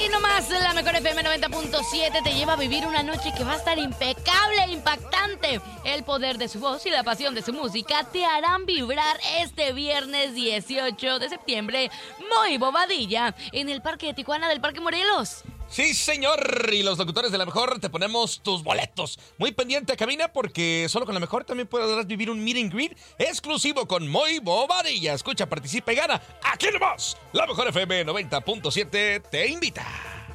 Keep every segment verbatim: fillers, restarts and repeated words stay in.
Aquí nomás la mejor F M noventa punto siete te lleva a vivir una noche que va a estar impecable, impactante. El poder de su voz y la pasión de su música te harán vibrar este viernes dieciocho de septiembre, muy bobadilla, en el Parque de Tijuana del Parque Morelos. Sí, señor. Y los locutores de La Mejor te ponemos tus boletos. Muy pendiente a cabina porque solo con La Mejor también podrás vivir un meet and greet exclusivo con Muy Bobadilla. Escucha, participa y gana. Aquí nomás. La Mejor F M noventa punto siete te invita.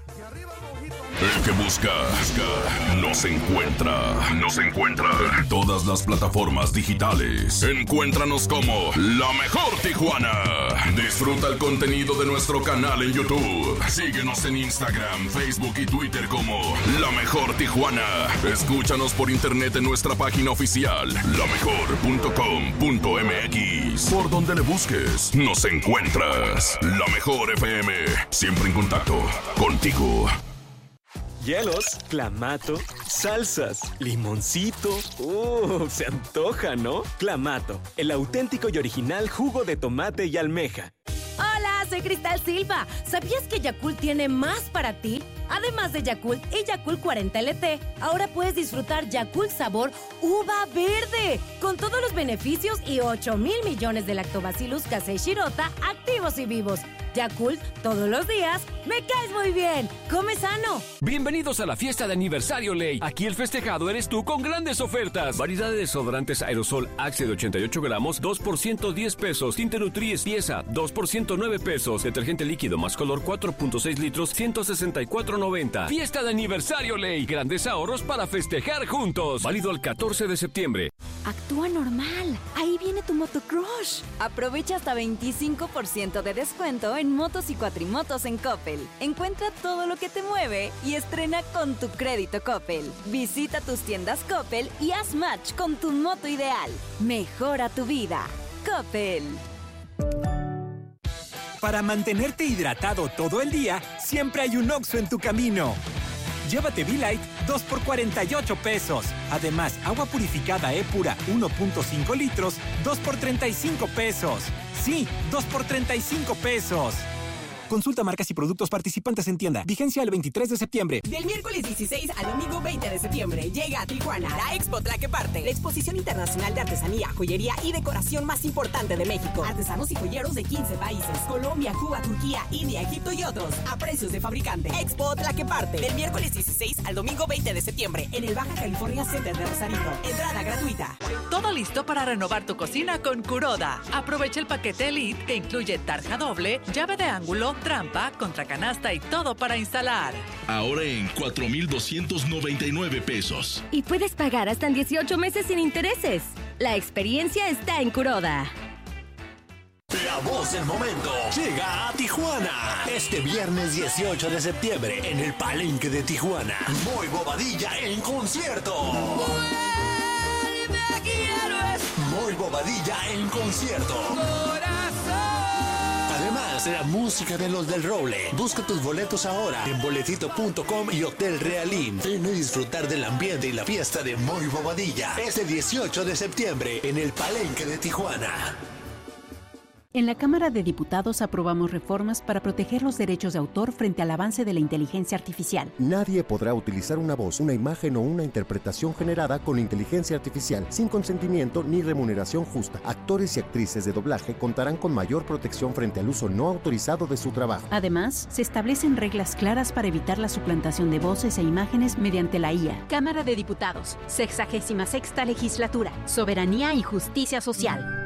El que busca, busca, nos encuentra. Nos encuentra en todas las plataformas digitales. Encuéntranos como La Mejor Tijuana. Disfruta el contenido de nuestro canal en YouTube. Síguenos en Instagram, Facebook y Twitter como La Mejor Tijuana. Escúchanos por internet en nuestra página oficial, la mejor punto com punto m x. Por donde le busques, nos encuentras. La Mejor F M, siempre en contacto contigo. Hielos, clamato, salsas, limoncito. ¡Uh! Se antoja, ¿no? Clamato, el auténtico y original jugo de tomate y almeja. Hola, soy Cristal Silva. ¿Sabías que Yakult tiene más para ti? Además de Yakult y Yakult cuarenta L T, ahora puedes disfrutar Yakult sabor uva verde, con todos los beneficios y ocho mil millones de lactobacillus casei shirota activos y vivos. Yakult, todos los días, me caes muy bien. ¡Come sano! Bienvenidos a la fiesta de aniversario Ley. Aquí el festejado eres tú con grandes ofertas. Variedad de desodorantes aerosol Axe de ochenta y ocho gramos, dos por ciento diez pesos. Tinte Nutri pieza, dos por ciento nueve pesos. Detergente líquido más color cuatro punto seis litros, ciento sesenta y cuatro noventa. Fiesta de aniversario Ley. Grandes ahorros para festejar juntos. Válido el catorce de septiembre. Actúa normal. Ahí viene tu motocrush. Aprovecha hasta veinticinco por ciento de descuento en motos y cuatrimotos en Coppel. Encuentra todo lo que te mueve y estrena con tu crédito Coppel. Visita tus tiendas Coppel y haz match con tu moto ideal. Mejora tu vida. Coppel. Para mantenerte hidratado todo el día, siempre hay un Oxxo en tu camino. Llévate V-Light dos por cuarenta y ocho pesos. Además, agua purificada E-Pura uno punto cinco litros, dos por treinta y cinco pesos. Sí, dos por treinta y cinco pesos. Consulta marcas y productos participantes en tienda. Vigencia el veintitrés de septiembre. Del miércoles dieciséis al domingo veinte de septiembre llega a Tijuana la Expo Tlaqueparte, la exposición internacional de artesanía, joyería y decoración más importante de México. Artesanos y joyeros de quince países: Colombia, Cuba, Turquía, India, Egipto y otros, a precios de fabricante. Expo Tlaqueparte, del miércoles dieciséis al domingo veinte de septiembre en el Baja California Center de Rosarito. Entrada gratuita. Todo listo para renovar tu cocina con Kuroda. Aprovecha el paquete Elite que incluye tarja doble, llave de ángulo, trampa, contracanasta y todo para instalar. Ahora en cuatro mil doscientos noventa y nueve pesos. Y puedes pagar hasta en dieciocho meses sin intereses. La experiencia está en Kuroda. La voz del momento llega a Tijuana este viernes dieciocho de septiembre en el Palenque de Tijuana. Muy Bobadilla en concierto. Muy Bobadilla en concierto. Además, la música de los del Roble. Busca tus boletos ahora en boletito punto com y Hotel Realín. Ven a disfrutar del ambiente y la fiesta de Muy Bobadilla este dieciocho de septiembre en el Palenque de Tijuana. En la Cámara de Diputados aprobamos reformas para proteger los derechos de autor frente al avance de la inteligencia artificial. Nadie podrá utilizar una voz, una imagen o una interpretación generada con inteligencia artificial sin consentimiento ni remuneración justa. Actores y actrices de doblaje contarán con mayor protección frente al uso no autorizado de su trabajo. Además, se establecen reglas claras para evitar la suplantación de voces e imágenes mediante la I A. Cámara de Diputados, sexagésima sexta legislatura, soberanía y justicia social.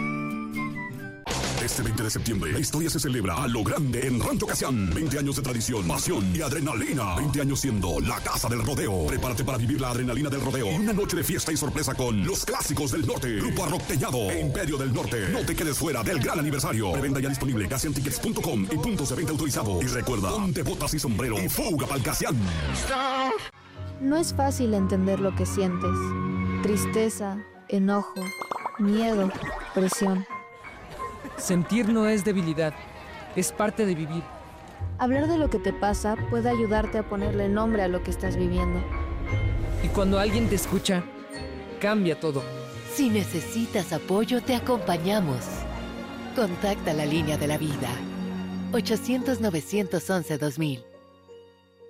Este veinte de septiembre, la historia se celebra a lo grande en Rancho Casián. veinte años de tradición, pasión y adrenalina. veinte años siendo la casa del rodeo. Prepárate para vivir la adrenalina del rodeo. Y una noche de fiesta y sorpresa con los clásicos del norte. Grupo Arroctellado e Imperio del Norte. No te quedes fuera del gran aniversario. Preventa ya disponible casian tickets punto com y puntos de venta autorizados. Y recuerda, ponte botas y sombrero y fuga pa'l Casián. No es fácil entender lo que sientes. Tristeza, enojo, miedo, presión. Sentir no es debilidad, es parte de vivir. Hablar de lo que te pasa puede ayudarte a ponerle nombre a lo que estás viviendo. Y cuando alguien te escucha, cambia todo. Si necesitas apoyo, te acompañamos. Contacta la línea de la vida. ochocientos, novecientos once, dos mil.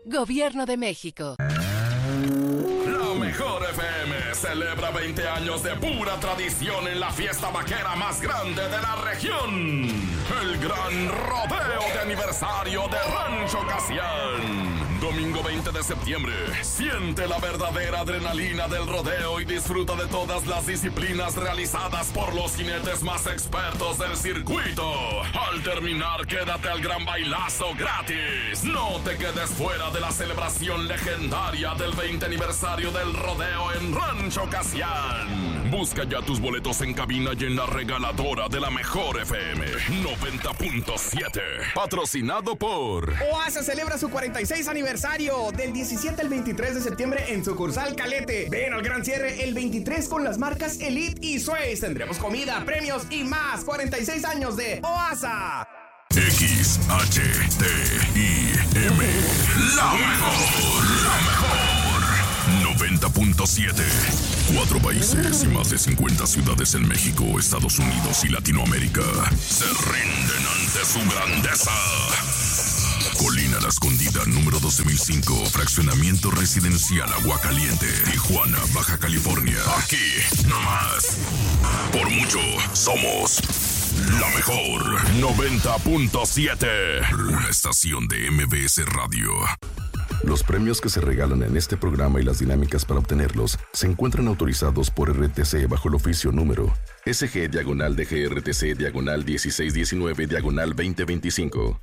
Gobierno de México. La mejor F M celebra veinte años de pura tradición en la fiesta vaquera más grande de la región. El gran rodeo de aniversario de Rancho Casián. Domingo veinte de septiembre. Siente la verdadera adrenalina del rodeo y disfruta de todas las disciplinas realizadas por los jinetes más expertos del circuito. Al terminar, quédate al gran bailazo gratis. No te quedes fuera de la celebración legendaria del veinte aniversario del rodeo en Rancho Casián. Busca ya tus boletos en cabina y en la regaladora de la mejor F M noventa punto siete. Patrocinado por OASA celebra su cuarenta y seis aniversario del diecisiete al veintitrés de septiembre en sucursal Calete. Ven al gran cierre el veintitrés con las marcas Elite y Suez. Tendremos comida, premios y más. cuarenta y seis años de OASA. X H T I M. La mejor, la mejor. noventa punto siete. Cuatro países y más de cincuenta ciudades en México, Estados Unidos y Latinoamérica se rinden ante su grandeza. Colina La Escondida, número doce mil cinco, fraccionamiento residencial Aguacaliente, Tijuana, Baja California. Aquí, nomás. Por mucho, somos la mejor. noventa punto siete. Una estación de M B S Radio. Los premios que se regalan en este programa y las dinámicas para obtenerlos se encuentran autorizados por R T C bajo el oficio número S G diagonal D G R T C diagonal dieciséis diecinueve diagonal veinte veinticinco.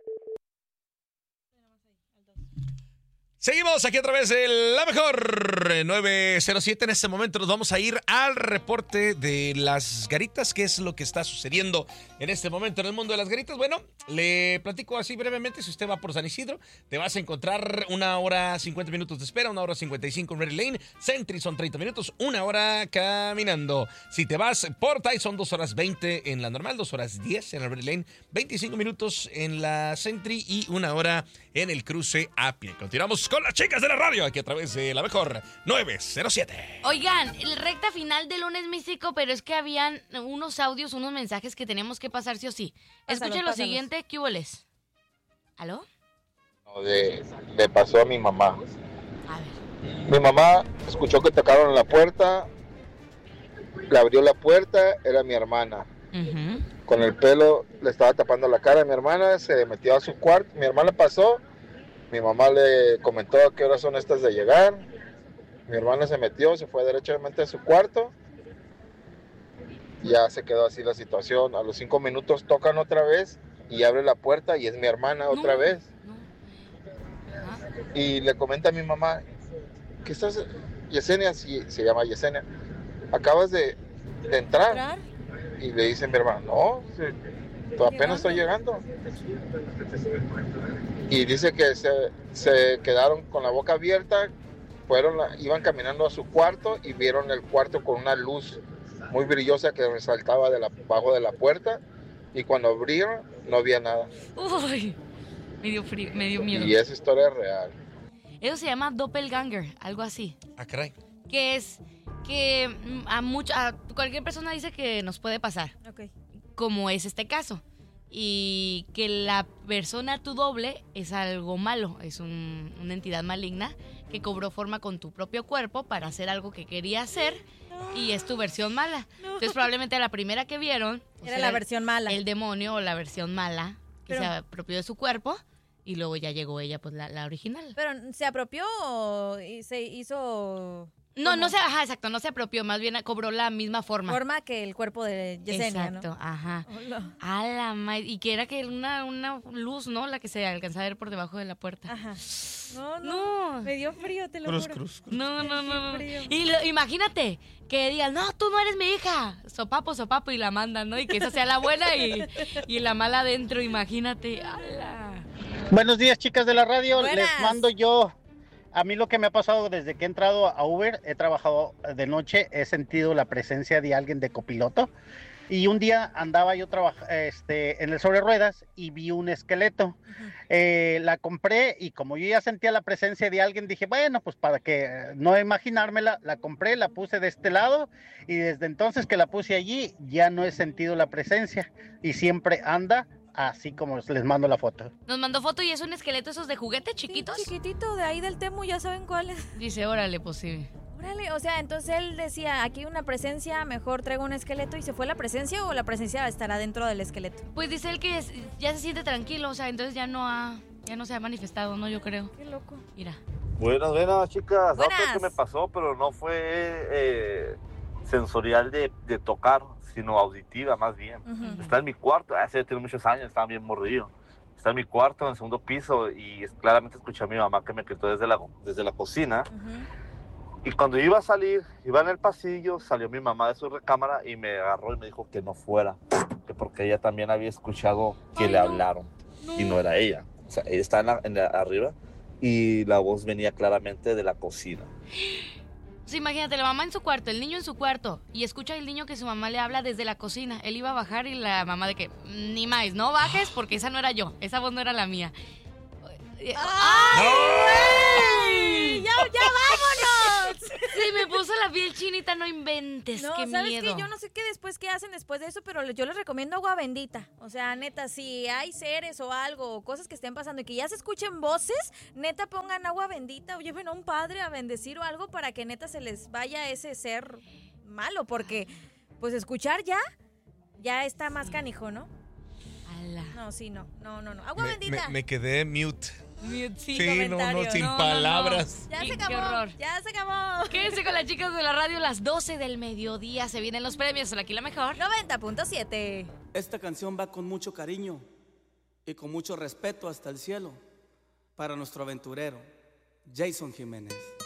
Seguimos aquí a través de La Mejor nueve cero siete. En este momento nos vamos a ir al reporte de las garitas. ¿Qué es lo que está sucediendo en este momento en el mundo de las garitas? Bueno, le platico así brevemente. Si usted va por San Isidro, te vas a encontrar una hora cincuenta minutos de espera, una hora cincuenta y cinco en Red Lane. Sentry son treinta minutos, una hora caminando. Si te vas por Tai, son dos horas veinte en la normal, dos horas diez en la Red Lane, veinticinco minutos en la Sentry y una hora en el cruce a pie. Continuamos con las chicas de la radio aquí a través de La Mejor nueve cero siete. Oigan, el recta final del lunes místico, pero es que habían unos audios, unos mensajes que teníamos que pasar sí o sí. Escuchen lo pásalos. siguiente, ¿qué hubo les? ¿Aló? De, le pasó a mi mamá. Mi mamá escuchó que tocaron en la puerta, le abrió la puerta, era mi hermana. Uh-huh. Con el pelo le estaba tapando la cara a mi hermana, se metió a su cuarto, mi hermana pasó, mi mamá le comentó a qué horas son estas de llegar, mi hermana se metió, se fue derechamente a su cuarto, ya se quedó así la situación. A los cinco minutos tocan otra vez y abre la puerta y es mi hermana otra No, vez. no. Y le comenta a mi mamá, ¿qué estás, Yesenia? Sí, se llama Yesenia, acabas de, de entrar. ¿Entrar? Y le dice mi hermana, no, sí, apenas estoy llegando. Y dice que se, se quedaron con la boca abierta, fueron, la- iban caminando a su cuarto y vieron el cuarto con una luz muy brillosa que resaltaba de la, abajo de la puerta, y cuando abrieron no había nada. Uy, me dio frío, me dio miedo. Y esa historia es real. Eso se llama doppelganger, algo así. Ah, caray. Que es que mm, a mucho, a cualquier persona dice que nos puede pasar, Ok. como es este caso. Y que la persona, tu doble, es algo malo, es un- una entidad maligna que cobró forma con tu propio cuerpo para hacer algo que quería hacer y es tu versión mala. Entonces probablemente la primera que vieron pues, Era la versión mala. El demonio o la versión mala que Pero- se apropió de su cuerpo y luego ya llegó ella, pues la, la original. Pero ¿se apropió o y se hizo...? No, como no se, ajá, exacto, no se apropió, más bien cobró la misma forma. Forma que el cuerpo de Yesenia, Exacto, ¿no? ajá. Hola. A la ma- y que era que una, una luz, ¿no? La que se alcanzaba a ver por debajo de la puerta. Ajá. No, no, me dio frío, te lo Cruz, juro. cruz, cruz. No, no, Me no, dio no. frío. Y lo- imagínate que digan, no, tú no eres mi hija. Sopapo, sopapo, y la mandan, ¿no? Y que esa sea la buena y, y la mala adentro, imagínate. ¡Hala! Buenos días, chicas de la radio. Buenas. Les mando yo. A mí lo que me ha pasado desde que he entrado a Uber, he trabajado de noche, he sentido la presencia de alguien de copiloto. Y un día andaba yo trabaja- este, en el sobre ruedas y vi un esqueleto. Eh, la compré y como yo ya sentía la presencia de alguien, dije, bueno, pues para que eh, no imaginármela, la compré, la puse de este lado y desde entonces que la puse allí ya no he sentido la presencia y siempre anda así como les mando la foto. Nos mandó foto y es un esqueleto esos de juguete chiquitos. Sí, chiquitito, de ahí del Temu, ya saben cuál es. Dice, órale, pues sí. Órale, o sea, entonces él decía, aquí hay una presencia, mejor traigo un esqueleto. ¿Y se fue la presencia o la presencia estará dentro del esqueleto? Pues dice él que es- ya se siente tranquilo, o sea, entonces ya no ha, ya no se ha manifestado, ¿no? Yo creo. Qué loco. Mira. Buenas, buenas, chicas. Buenas. No sé qué me pasó, pero no fue eh, sensorial de, de tocar, sino auditiva más bien. Ujú. Está en mi cuarto, hace tiene muchos años, estaba bien mordido. Está en mi cuarto, en el segundo piso, y es- claramente escuché a mi mamá que me gritó desde la, desde la cocina. Y cuando iba a salir, iba en el pasillo, salió mi mamá de su recámara y me agarró y me dijo que no fuera, que porque ella también había escuchado que le hablaron, y no era ella. O sea, ella estaba en la- en la- arriba y la voz venía claramente de la cocina. O sea, imagínate, la mamá en su cuarto, el niño en su cuarto, y escucha el niño que su mamá le habla desde la cocina. Él iba a bajar y la mamá de que, ni más, no bajes porque esa no era yo, esa voz no era la mía. ¡Ay, güey! ¡Ya, ya vámonos! Se me puso la piel chinita, no inventes, No, qué ¿sabes miedo. qué? Yo no sé qué después qué hacen después de eso, pero yo les recomiendo agua bendita. O sea, neta, si hay seres o algo, o cosas que estén pasando y que ya se escuchen voces, neta pongan agua bendita o lleven a un padre a bendecir o algo para que neta se les vaya ese ser malo, porque pues escuchar ya, ya está más canijo, ¿no? No, sí, no, no, no, no. Agua Me, bendita. me- me quedé mute. Sí, Sí, no, no, sin palabras. Ya Qué- se qué acabó, horror. ya se acabó. Quédense con las chicas de la radio, las doce del mediodía. Se vienen los premios. Aquí la mejor. noventa punto siete. Esta canción va con mucho cariño y con mucho respeto hasta el cielo para nuestro aventurero, Jason Jiménez.